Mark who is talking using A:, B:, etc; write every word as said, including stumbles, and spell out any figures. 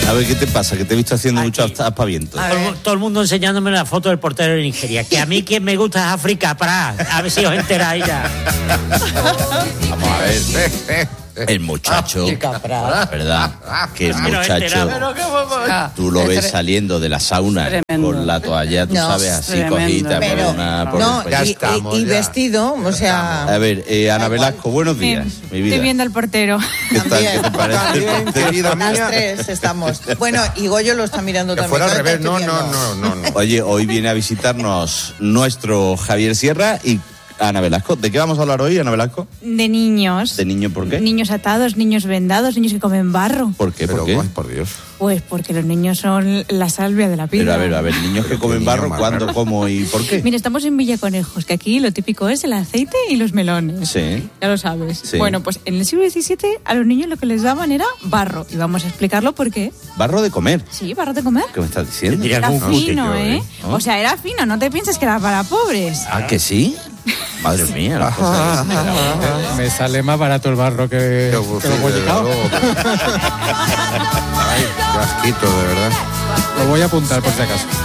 A: A ver, ¿qué te pasa? Que te he visto haciendo
B: Aquí.
A: muchos aspavientos.
B: Todo, todo el mundo enseñándome la foto del portero de Nigeria. Que a mí quien me gusta es África Prat. A ver si os enteráis ya.
A: Vamos a ver. El muchacho, ¿verdad? Que el muchacho, tú lo ves saliendo de la sauna con la toalla, tú
C: No,
A: sabes, así
D: tremendo.
A: cogida por
C: Pero,
A: una... Por
C: no,
A: el
C: y,
A: país.
C: y-
E: estamos,
C: y
E: ya.
C: vestido, o sea...
A: A ver, eh, Ana Velasco, buenos días, mi vida.
F: Estoy viendo al portero.
A: ¿Qué tal? ¿Qué te
C: También.
A: parece?
E: También, querida
C: Las
E: mía.
C: tres estamos. Bueno, y Goyo lo está mirando
E: Que
C: también.
E: fuera al
C: Yo te
E: revés, no,
C: estoy
E: no,
C: viendo.
E: no, no, no.
A: Oye, hoy viene a visitarnos nuestro Javier Sierra y Ana Velasco. ¿De qué vamos a hablar hoy, Ana Velasco?
F: De niños.
A: ¿De niño por qué?
F: Niños atados, niños vendados, niños que comen barro.
A: ¿Por qué?
E: Pero,
A: ¿Por qué?
E: ay, por Dios.
F: Pues porque los niños son la salvia de la vida.
A: Pero a ver, a ver, niños que
E: Pero
A: comen
E: qué
A: barro,
E: niño más
A: ¿cuándo,
E: raro.
A: cómo y por qué?
F: Mira, estamos en Villaconejos, que aquí lo típico es el aceite y los melones.
A: Sí.
F: Ya lo sabes.
A: Sí.
F: Bueno, pues en el siglo diecisiete a los niños lo que les daban era barro. Y vamos a explicarlo por qué.
A: Barro de comer.
F: Sí, barro de comer.
A: ¿Qué me estás diciendo?
B: Tendría
F: Era
B: algún gusto
F: fino,
B: yo,
F: ¿eh?
B: ¿eh?
A: ¿No?
F: O sea, era fino, no te pienses que era para pobres.
A: ¿Ah, que sí? Madre mía, las cosas que se me dan.
G: Me sale más barato el barro que,
E: Qué
G: que
E: aburrido,
G: los bollicaos.
E: desde luego. Ay, qué asquito, de verdad.
G: Lo voy a apuntar por si acaso.